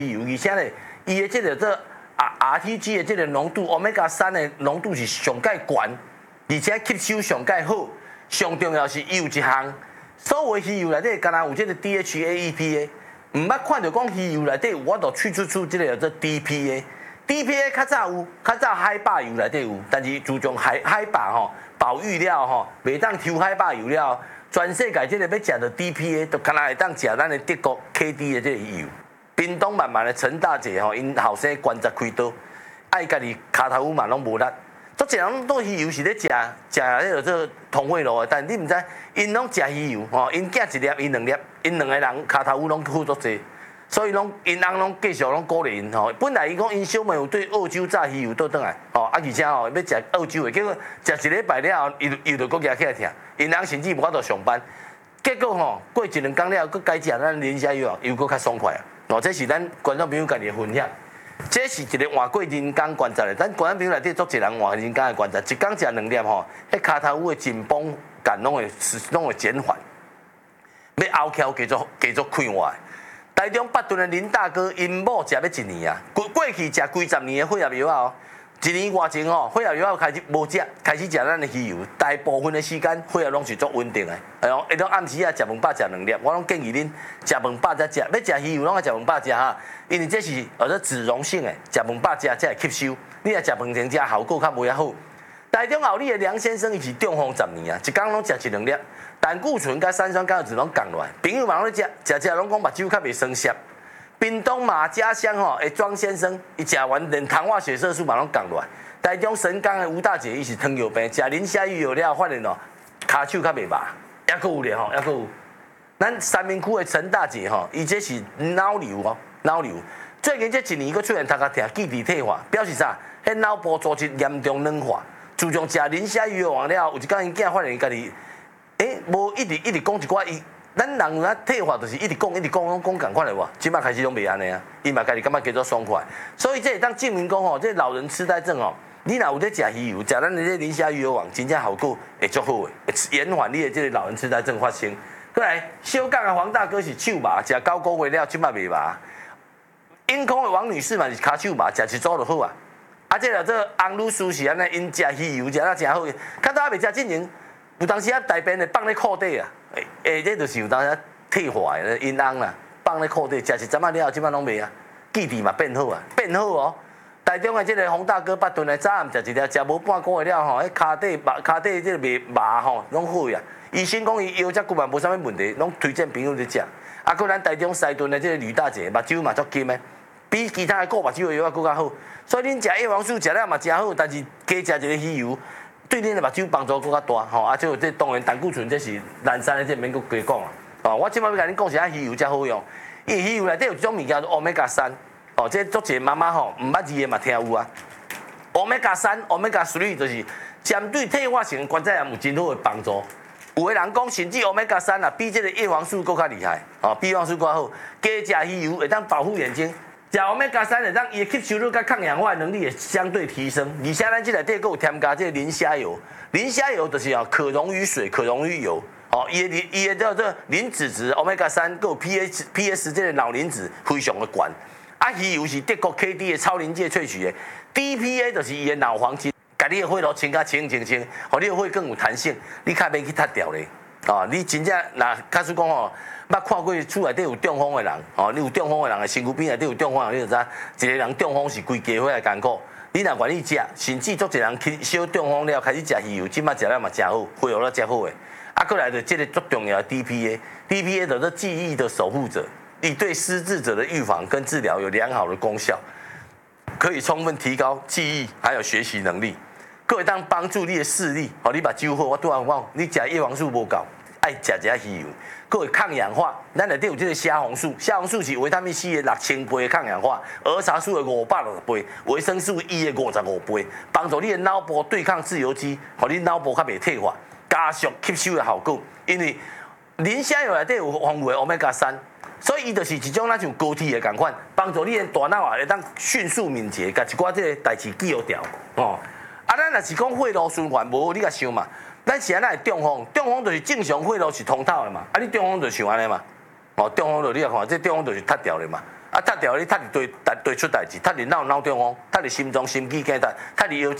油，而且咧，伊的这个RTG 的这个浓度，Omega 3的浓度是上介悬，而且吸收上介好。上重要是伊有一项，所有鱼油内底，敢若有这个 DHA、EPA， 唔捌看到讲鱼油内底有我都去出这个叫做 DPA。DPA 较早有，较早海霸油内底有，但是自从海霸保育了袂当抽海霸油了，全世界这个要食到 DPA， 都敢若会当食咱的德国 KD 的这个油。屏东慢慢的陈大姐因后生关节开刀，爱家己骹头骨嘛拢无力。足侪人都鱼油是咧食迄个做通血路的，但你毋知因拢食鱼油因囝一粒，因两粒，因两个人骹头骨拢好足济。所以因翁拢继续拢鼓励因本来伊讲因小妹有对澳洲炸鱼油倒转来而且要食澳洲的，结果食一礼拜了后，伊就搁举起来听，因翁甚至无法度上班。结果过一两工了，搁改食咱磷虾油又搁较爽快这是咱观众朋友家己的分享。这是一个换过人工观察的，咱观众朋友内底足侪人换人工的观察，一工食2粒迄骹头骨的紧绷感拢会减缓，要后翘继续开活。台中北屯的林大哥，因某食要1年啊，过去食几十年的血压药1年外前血压药开始无食，开始食咱的鱼油，大部分的时间血压拢是足稳定的。下昼暗时食饭饱食2粒，我拢建议恁食饭饱才食，要食鱼油拢要食饭饱食因为这是脂溶性的，食饭饱食才会吸收。你若食饭前食效果较无遐好。台中后里的梁先生伊是中风10年啊，一工拢食1、2粒。胆固醇甲三酸甘油酯拢降落来，朋友嘛拢咧食拢讲目睭较袂酸涩。屏东马家乡的庄先生，伊食完连糖化血色素嘛拢降落来。台中神冈的吴大姐伊是糖尿病，食磷虾鱼油了，发现骹手较袂麻，还佫有咧还佫有。咱三明区的陈大姐伊这是脑瘤脑瘤。最近这1年佫出现头壳痛、记忆退化，表示啥？迄脑部组织严重软化。自从食磷虾鱼油完了，有一天因囝发现家己。无一直讲一寡咱人退化就是一直讲讲共款的哇，即摆开始拢袂安尼啊，伊嘛家己感觉叫做爽快，所以这会当证明讲这老人痴呆症你若有在食鱼油，食咱的这磷虾鱼油网，真正效果会足好的，会延缓你的这个老人痴呆症发生。过来，小港的黄大哥是手麻，食9个月了，即摆袂麻。因空的王女士嘛是骹手麻，食一组就好啊。这个做翁女士是安尼，因食鱼油食得真好，较早袂食进前。有当时大便会放咧裤底啊，这就是有当时退化的因翁啦，放咧裤底，食一阵仔了后，即摆拢袂啊，记忆嘛变好啊，变好台中的这个洪大哥北屯的早暗食一粒，食无半个月了骹底这个袂麻拢好啊。医生讲伊腰只骨嘛无啥物问题，拢推荐朋友去食。搁咱台中西屯的这个吕大姐，目睭嘛足金的，比其他的顾目睭的药更较好。所以恁食叶黄素食了嘛真好，但是加食一个鱼油。对恁的目睭帮助更较大这当然胆固醇这是南山的这免佫加讲我即摆要甲恁讲一下鱼油才好用，因为鱼油内底有一种物件叫 Omega 3这足侪妈妈毋捌字的嘛听有啊。Omega 3、Omega 3就是针对退化性关节炎有真好的帮助。有的人讲甚至 Omega 3比这个叶黄素佫较厉害比叶黄素佫好，加食鱼油会当保护眼睛。食 Omega 3会当伊的吸收率甲抗氧化能力会相对提升，而且咱这内底佫有添加这个磷虾油，磷虾油就是可溶于水、可溶于油，伊的叫做磷脂质 Omega 3，佫有 PS 这个脑磷脂非常的悬。鱼油是德国 KD 的超临界萃取的 ，DPA 就是伊的脑黄金，甲你的血路清甲清，你的血更有弹性，你较免去塌掉咧。你真正若假使讲捌看过厝内底有中风的人，你有中风的人的身躯边内底有中风的人，你就知一个人中风是规家伙的艰苦。你若愿意食，甚至足一人去小中风了开始食鱼油，即摆食了嘛真好，恢复了真好的。过来的这个最重要的 DPA 就是记忆的守护者，以对失智者的预防跟治疗有良好的功效，可以充分提高记忆还有学习能力。各位当帮助你的视力，你目睭好，我拄仔讲，你食叶黄素无够，爱食一下鱼油。佫会抗氧化，咱内底有这个虾红素，虾红素是维他命 C 的6000倍的抗氧化，儿茶素的560倍，维生素 E 的55倍，帮助你的脑部对抗自由基，互你脑部较袂退化，加速吸收的效果。因为磷虾油内底有丰富的 Omega 3，所以伊就是一种像高铁的共款，帮助你的大脑会当迅速敏捷，甲一寡这个代志记好掉咱若是讲血路循环无，你甲想嘛？咱是安那会中风？中风就是正常血路是通透的嘛，你中风就像安尼嘛，中风就你来看，这中风就是塌掉的嘛， 啊，踢掉你踢伫对出代志，踢伫脑中央，踢伫心脏心肌梗塞，踢伫腰